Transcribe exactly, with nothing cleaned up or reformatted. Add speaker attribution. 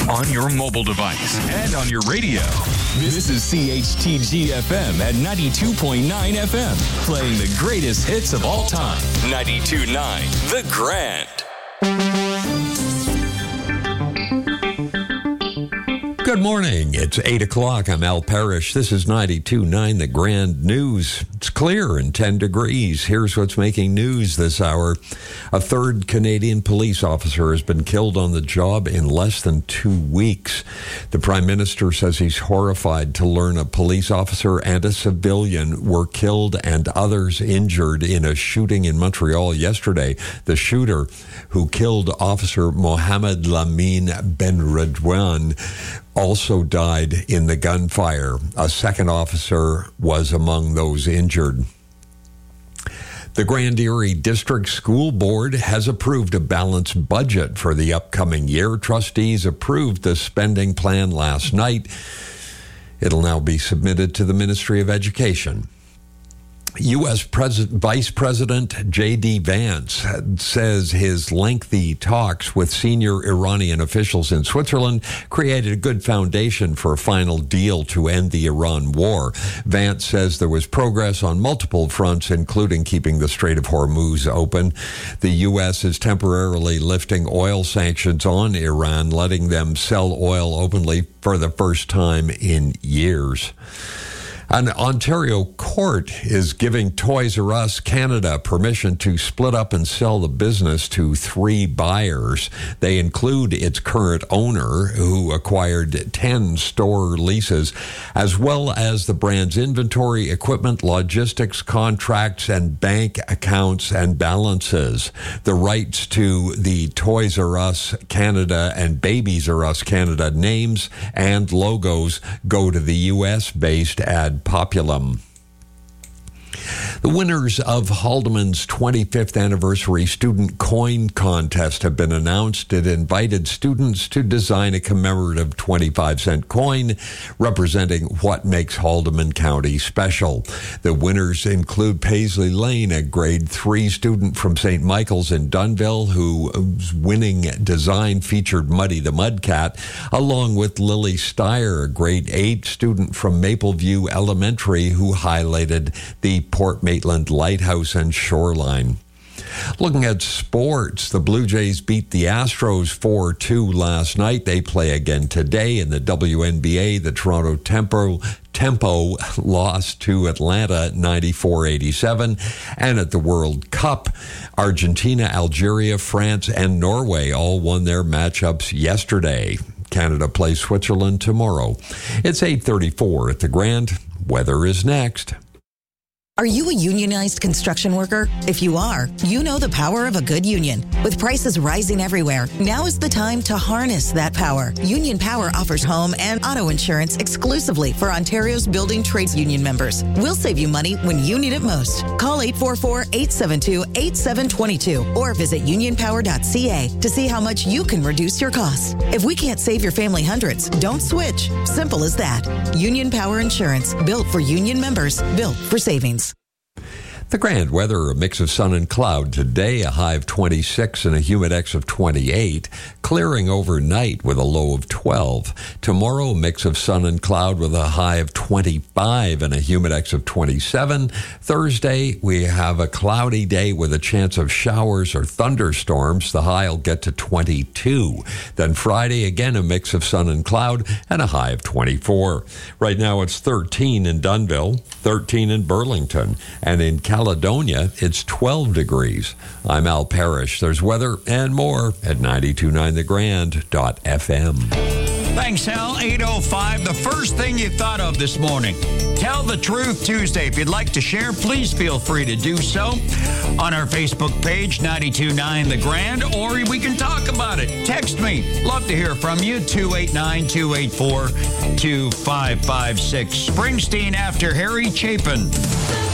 Speaker 1: on your mobile device and on your radio.
Speaker 2: This is C H T G F M at ninety-two point nine F M, playing the greatest hits of all time. ninety-two point nine The Grand.
Speaker 3: Good morning. It's eight o'clock. I'm Al Parrish. This is ninety-two point nine The Grand News. It's clear and ten degrees. Here's what's making news this hour. A third Canadian police officer has been killed on the job in less than two weeks. The Prime Minister says he's horrified to learn a police officer and a civilian were killed and others injured in a shooting in Montreal yesterday. The shooter, who killed Officer Mohamed Lamine Benredouane, also died in the gunfire. A second officer was among those injured. The Grand Erie District School Board has approved a balanced budget for the upcoming year. Trustees approved the spending plan last night. It'll now be submitted to the Ministry of Education. U S. Pres- Vice President J D. Vance says his lengthy talks with senior Iranian officials in Switzerland created a good foundation for a final deal to end the Iran war. Vance says there was progress on multiple fronts, including keeping the Strait of Hormuz open. The U S is temporarily lifting oil sanctions on Iran, letting them sell oil openly for the first time in years. An Ontario court is giving Toys R Us Canada permission to split up and sell the business to three buyers. They include its current owner, who acquired ten store leases, as well as the brand's inventory, equipment, logistics, contracts, and bank accounts and balances. The rights to the Toys R Us Canada and Babies R Us Canada names and logos go to the U S-based ad Populum. The winners of Haldeman's twenty-fifth anniversary student coin contest have been announced. It invited students to design a commemorative twenty-five cent coin representing what makes Haldeman County special. The winners include Paisley Lane, a grade three student from Saint Michael's in Dunnville, whose winning design featured Muddy the Mudcat, along with Lily Steyer, a grade eight student from Mapleview Elementary, who highlighted the Port Maitland Lighthouse and Shoreline. Looking at sports, the Blue Jays beat the Astros four two last night. They play again today in the W N B A. The Toronto Tempo, Tempo lost to Atlanta ninety-four eighty-seven. And at the World Cup, Argentina, Algeria, France, and Norway all won their matchups yesterday. Canada plays Switzerland tomorrow. It's eight thirty-four at the Grand. Weather is next.
Speaker 4: Are you a unionized construction worker? If you are, you know the power of a good union. With prices rising everywhere, now is the time to harness that power. Union Power offers home and auto insurance exclusively for Ontario's building trades union members. We'll save you money when you need it most. Call eight four four, eight seven two, eight seven two two or visit union power dot c a to see how much you can reduce your costs. If we can't save your family hundreds, don't switch. Simple as that. Union Power Insurance, built for union members, built for savings.
Speaker 3: The Grand weather, a mix of sun and cloud. Today, a high of twenty-six and a humidex of twenty-eight. Clearing overnight with a low of twelve. Tomorrow, a mix of sun and cloud with a high of twenty-five and a humidex of twenty-seven. Thursday, we have a cloudy day with a chance of showers or thunderstorms. The high will get to twenty-two. Then Friday, again, a mix of sun and cloud and a high of twenty-four. Right now, it's thirteen in Dunnville, thirteen in Burlington, and in Caledonia, it's twelve degrees. I'm Al Parrish. There's weather and more at ninety-two point nine the grand dot f m.
Speaker 5: Thanks, Al. eight oh five, the first thing you thought of this morning. Tell the Truth Tuesday. If you'd like to share, please feel free to do so on our Facebook page, ninety-two point nine The Grand, or we can talk about it. Text me. Love to hear from you, two eight nine, two eight four, two five five six. Springsteen after Harry Chapin.